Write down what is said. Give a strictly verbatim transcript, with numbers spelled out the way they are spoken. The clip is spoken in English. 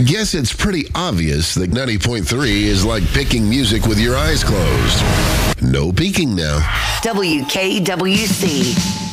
guess it's pretty obvious that ninety point three is like picking music with your eyes closed. No peeking now. W K W C.